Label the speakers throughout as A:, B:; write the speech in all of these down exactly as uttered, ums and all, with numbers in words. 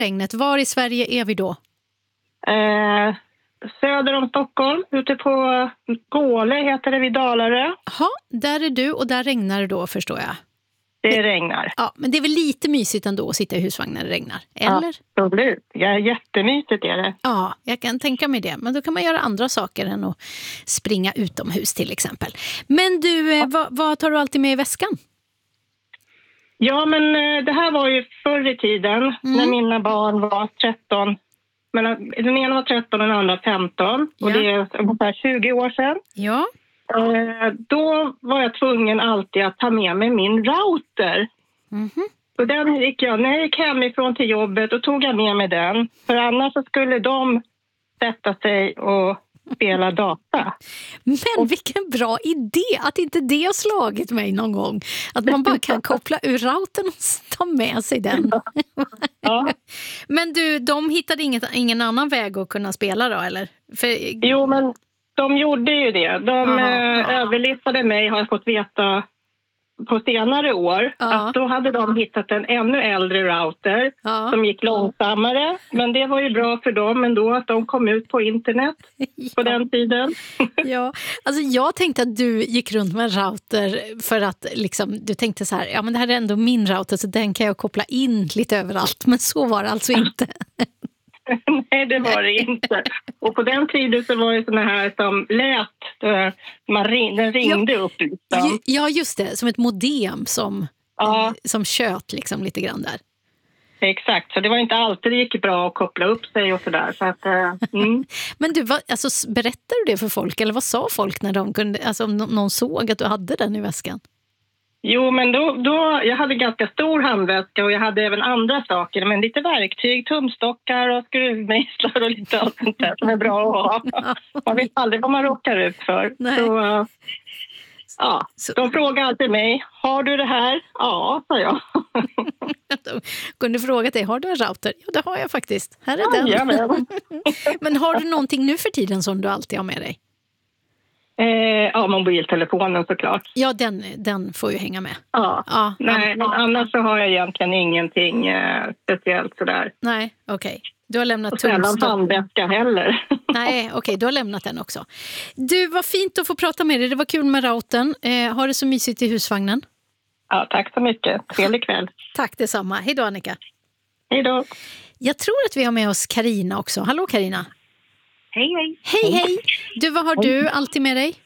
A: regnet. Var i Sverige är vi då?
B: Eh, söder om Stockholm, ute på Gåle heter det, vid Dalarö.
A: Ja, där är du och där regnar det då, förstår jag.
B: Det regnar.
A: Ja, men det är väl lite mysigt ändå att sitta i husvagn när det regnar, eller?
B: Ja, absolut. Ja, jättemysigt är det.
A: Ja, jag kan tänka mig det. Men då kan man göra andra saker än att springa utomhus till exempel. Men du, ja. vad, vad tar du alltid med i väskan?
B: Ja, men det här var ju förr i tiden mm. när mina barn var tretton. Men den ena var tretton och den andra femton. Ja. Och det är ungefär tjugo år sedan.
A: Ja.
B: Då var jag tvungen alltid att ta med mig min router. Mm-hmm. Så den gick jag, när jag gick hemifrån till jobbet och tog jag med mig den. För annars så skulle de sätta sig och spela data.
A: Men och, vilken bra idé att inte det har slagit mig någon gång. Att man bara kan koppla ur routern och ta med sig den. Ja. Men du, de hittade inget, ingen annan väg att kunna spela då, eller? För...
B: Jo, men de gjorde ju det. De eh, överlistade mig, har jag fått veta på senare år. Ja. Att då hade de hittat en ännu äldre router ja. Som gick långsammare. Men det var ju bra för dem ändå att de kom ut på internet ja. På den tiden.
A: Ja, alltså jag tänkte att du gick runt med en router för att liksom, du tänkte så här, ja men det här är ändå min router så den kan jag koppla in lite överallt. Men så var det alltså inte.
B: Nej, det var det inte. Och på den tiden så var det såna här som lät, man ring, den ringde ja, upp liksom.
A: Ja, just det. Som ett modem som, ja. som tjöt liksom lite grann där.
B: Exakt, så det var inte alltid det gick bra att koppla upp sig och sådär. Så att, mm.
A: Men du, vad, alltså, berättade du det för folk? Eller vad sa folk när de kunde, alltså, om någon såg att du hade den i väskan?
B: Jo, men då, då, jag hade ganska stor handväska och jag hade även andra saker. Men lite verktyg, tumstockar och skruvmejslar och lite allt sånt där som är bra att ha. Man vet aldrig vad man råkar ut för. Nej. Så, ja, så. De frågade alltid mig, har du det här? Ja, sa jag.
A: De kunde fråga dig, har du en router? Ja, det har jag faktiskt. Här är ja, den. Ja, men. Men har du någonting nu för tiden som du alltid har med dig?
B: Eh, ja, mobiltelefonen såklart.
A: Ja, den, den får ju hänga med.
B: Ja, ja nej, men annars så har jag egentligen ingenting eh, speciellt sådär.
A: Nej, okej. Okay. Du har lämnat
B: tumstock. Handväska heller.
A: Nej, okej, okay, du har lämnat den också. Du, var fint att få prata med dig. Det var kul med routern. Eh, har det så mysigt i husvagnen?
B: Ja, tack så mycket. Trevlig kväll.
A: Tack detsamma. Hej då, Annika.
B: Hej då.
A: Jag tror att vi har med oss Carina också. Hallå, Carina.
C: Hej, hej.
A: Hej, hej. Du, vad har du alltid med dig?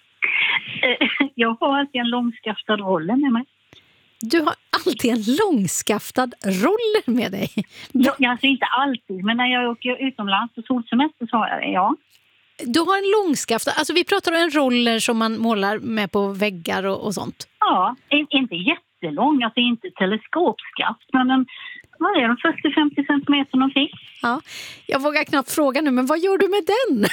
C: Jag har alltid en långskaftad roller med mig.
A: Du har alltid en långskaftad roller med dig?
C: Ja, alltså inte alltid, men när jag åker utomlands på solsemester så har jag det, ja.
A: Du har en långskaftad, alltså vi pratar om en roller som man målar med på väggar och, och sånt?
C: Ja, inte jättelång, alltså inte teleskopskaft, men en... Vad är de, fyrtio till femtio centimeter någonting?
A: Ja, jag vågar knappt fråga nu, men vad gör du med den?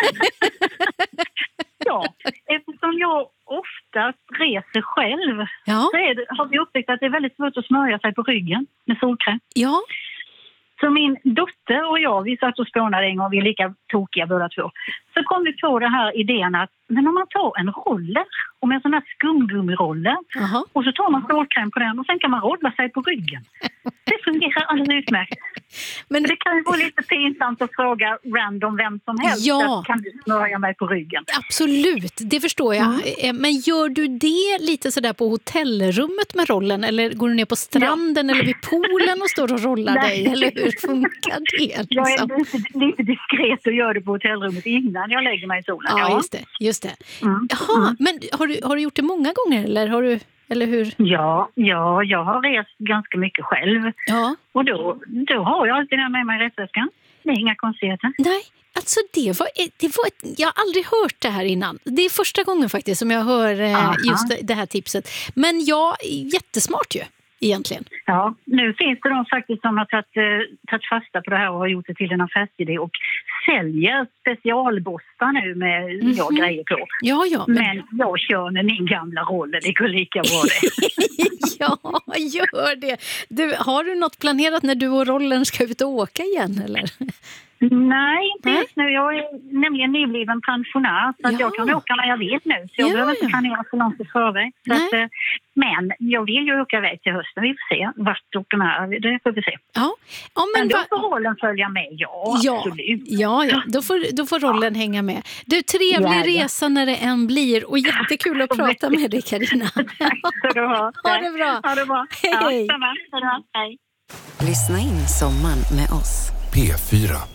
C: Ja, eftersom jag ofta reser själv ja. Så är det, har vi upptäckt att det är väldigt svårt att smörja sig på ryggen med solkräm.
A: Ja.
C: Så min dotter och jag, vi satt och spånade en gång, vi är lika tokiga båda två. Så kom vi på den här idén att men om man tar en roller, och med en sån här skumgummiroller, uh-huh. och så tar man solkräm på den och sen kan man rolla sig på ryggen. Det fungerar alldeles utmärkt. Men det kan ju vara lite pinsamt att fråga random vem som helst.
A: Ja.
C: Kan du smörja mig på ryggen?
A: Absolut, det förstår jag. Mm. Men gör du det lite sådär på hotellrummet med rollen? Eller går du ner på stranden ja. Eller vid poolen och står och rollar dig? Eller hur funkar det? Liksom?
C: Jag är lite, lite diskret och gör det på hotellrummet innan jag lägger mig i solen.
A: Ja, ja. just det. Just det. Mm. Jaha, mm. men har du, har du gjort det många gånger eller har du... Eller hur?
C: Ja, ja, jag har rest ganska mycket själv. Ja. Och då, då har jag alltid med mig resväskan. Det är inga konstigheter.
A: Nej, alltså det var, det var ett, jag har aldrig hört det här innan. Det är första gången faktiskt som jag hör eh, just det, det här tipset. Men ja, jättesmart ju. Egentligen.
C: Ja, nu finns det de faktiskt som har tagit, eh, tagit fasta på det här och har gjort det till en affärsidé och säljer specialborstar nu med mm-hmm. ja, grejer på.
A: Ja, ja,
C: men... men jag kör med min gamla roller, det går lika bra det.
A: Ja, gör det. Du, har du något planerat när du och rollen ska ut och åka igen eller?
C: Nej, inte
A: Nej.
C: just nu. Jag är nämligen nybliven pensionär så att
A: Ja.
C: jag kan åka när jag vill nu. Så jag
A: Ja,
C: behöver
A: ja.
C: inte planera så långt i förväg. Så
A: Nej.
C: att, eh, men jag vill ju åka iväg till hösten. Vi får se vart och när. Det får vi se.
A: Ja, ja
C: Men,
A: men
C: då
A: va-
C: får rollen följa med. Ja,
A: Ja,
C: absolut.
A: ja, ja. Då, får, då får rollen hänga med. Du, trevlig
C: Ja, ja.
A: resa när det än blir och jättekul att prata med dig, Carina.
C: Tack ska du ha.
A: Ha det bra.
C: Ha det bra.
A: Hej,
C: Ja,
A: hej.
C: samma. Ha det bra. Hej.
D: Lyssna in sommaren med oss.
E: P fyra.